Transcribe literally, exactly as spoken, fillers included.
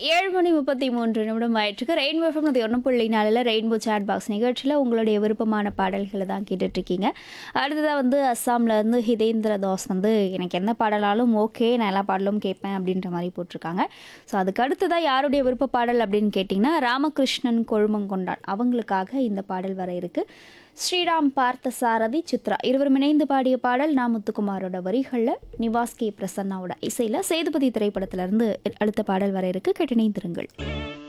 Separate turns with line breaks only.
ஏழு மணி முப்பத்தி மூன்று நிமிடம் ஆயிட்டுருக்கு. ரெயின்போ எஃப்எம் அது ஒன்று புள்ளி நாலில் ரெயின்போ சாட் பாக்ஸ் நிகழ்ச்சியில் உங்களுடைய விருப்பமான பாடல்களை தான் கேட்டுட்ருக்கீங்க. அடுத்ததாக வந்து அஸ்ஸாமில் இருந்து ஹிதேந்திர தாஸ் வந்து எனக்கு எந்த பாடலாலும் ஓகே, நான் எல்லா பாடலும் கேட்பேன் அப்படின்ற மாதிரி போட்டிருக்காங்க. ஸோ அதுக்கு அடுத்ததாக யாருடைய விருப்ப பாடல் அப்படின்னு கேட்டிங்கன்னா ராமகிருஷ்ணன் கொழுமங்கொண்டான் அவங்களுக்காக இந்த பாடல் வர இருக்கு. ஸ்ரீராம் பார்த்தசாரதி சித்ரா இருவரும் இணைந்து பாடிய பாடல் நா முத்துக்குமாரோட வரிகளில் நிவாஸ் கே பிரசன்னாவோட இசையில் சேதுபதி திரைப்படத்திலிருந்து அடுத்த பாடல் வர இருக்கு. கேட்டு இணைந்திருங்கள்.